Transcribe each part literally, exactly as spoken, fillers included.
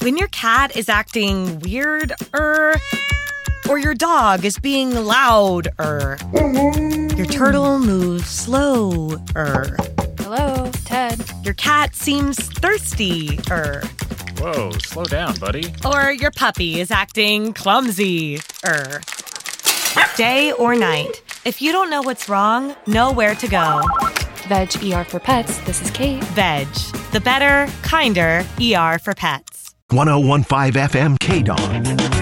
When your cat is acting weird, er, or your dog is being loud, er, your turtle moves slow, er. Hello, Ted. Your cat seems thirsty, er. Whoa, slow down, buddy. Or your puppy is acting clumsy, er. Day or night, if you don't know what's wrong, know where to go. Veg E R for Pets, this is Kate. Veg, the better, kinder E R for pets. one oh one point five F M K-Dawn.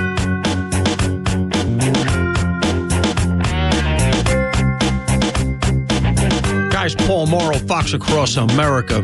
Guys, Paul Morrow, Fox Across America.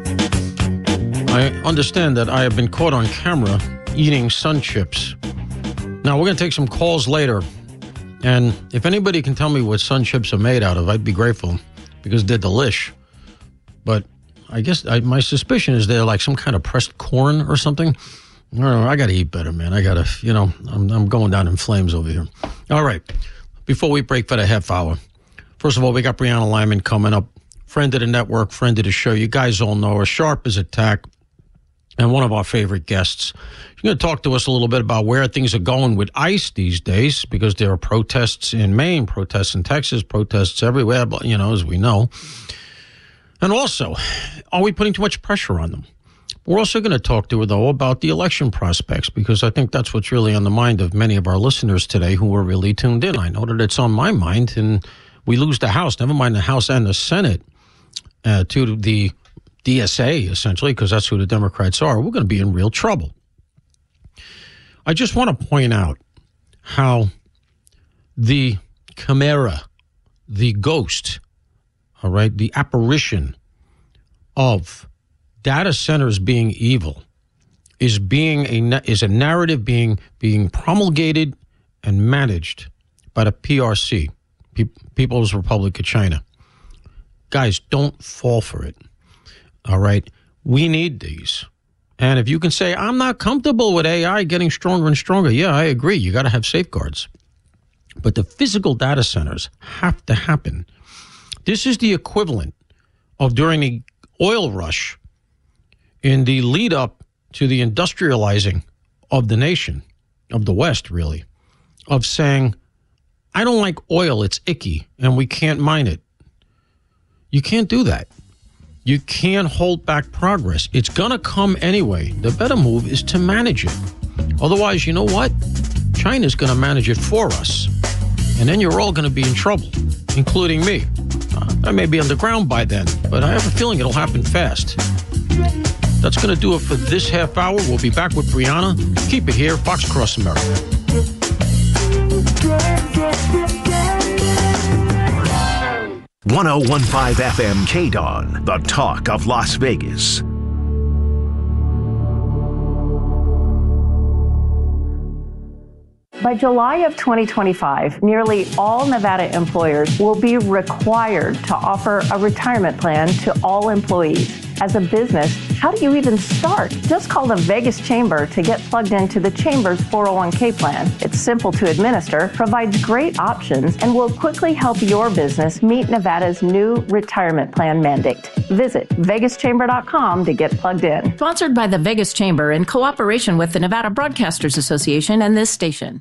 I understand that I have been caught on camera eating Sun Chips. Now, we're going to take some calls later. And if anybody can tell me what Sun Chips are made out of, I'd be grateful because they're delish. But I guess I, my suspicion is they're like some kind of pressed corn or something. I don't know. I got to eat better, man. I got to, you know, I'm, I'm going down in flames over here. All right. Before we break for the half hour, first of all, we got Brianna Lyman coming up. Friend of the network, friend of the show. You guys all know her. Sharp as a tack. And one of our favorite guests. She's going to talk to us a little bit about where things are going with ICE these days, because there are protests in Maine, protests in Texas, protests everywhere, but, you know, as we know. And also, are we putting too much pressure on them? We're also going to talk to her, though, about the election prospects, because I think that's what's really on the mind of many of our listeners today who are really tuned in. I know that it's on my mind, and we lose the House, never mind the House and the Senate, uh, to the D S A, essentially, because that's who the Democrats are. We're going to be in real trouble. I just want to point out how the chimera, the ghost, all right, the apparition of data centers being evil is being a is a narrative being being promulgated and managed by the P R C, People's Republic of China. Guys, don't fall for it. All right. We need these. And if you can say, I'm not comfortable with A I getting stronger and stronger. Yeah, I agree. You got to have safeguards. But the physical data centers have to happen. This is the equivalent of during the oil rush in the lead up to the industrializing of the nation, of the West, really, of saying, I don't like oil. It's icky and we can't mine it. You can't do that. You can't hold back progress. It's going to come anyway. The better move is to manage it. Otherwise, you know what? China's going to manage it for us. And then you're all going to be in trouble, including me. Uh, I may be underground by then, but I have a feeling it'll happen fast. That's going to do it for this half hour. We'll be back with Brianna. Keep it here, Fox Across America. one oh one point five F M K-Dawn, the talk of Las Vegas. By July of twenty twenty-five, nearly all Nevada employers will be required to offer a retirement plan to all employees. As a business, how do you even start? Just call the Vegas Chamber to get plugged into the Chamber's four oh one k plan. It's simple to administer, provides great options, and will quickly help your business meet Nevada's new retirement plan mandate. Visit vegas chamber dot com to get plugged in. Sponsored by the Vegas Chamber in cooperation with the Nevada Broadcasters Association and this station.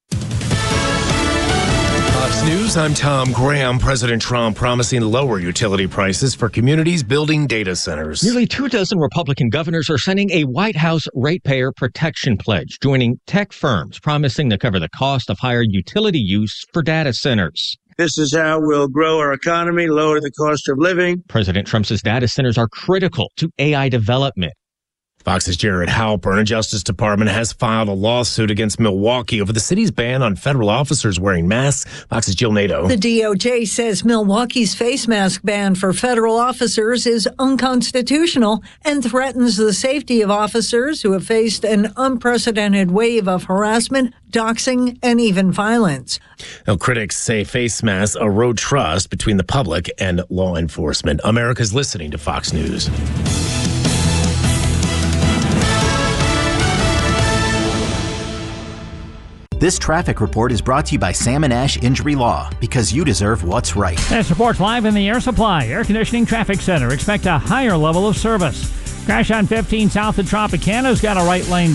Fox News, I'm Tom Graham. President Trump promising lower utility prices for communities building data centers. Nearly two dozen Republican governors are sending a White House ratepayer protection pledge, joining tech firms promising to cover the cost of higher utility use for data centers. This is how we'll grow our economy, lower the cost of living. President Trump says data centers are critical to A I development. Fox's Jared Halpern. The Justice Department has filed a lawsuit against Milwaukee over the city's ban on federal officers wearing masks. Fox's Jill Nato. The D O J says Milwaukee's face mask ban for federal officers is unconstitutional and threatens the safety of officers who have faced an unprecedented wave of harassment, doxing, and even violence. Now, critics say face masks erode trust between the public and law enforcement. America's listening to Fox News. This traffic report is brought to you by Sam and Ash Injury Law, because you deserve what's right. This report's live in the Air Supply Air Conditioning Traffic Center. Expect a higher level of service. Crash on fifteen south of Tropicana's got a right lane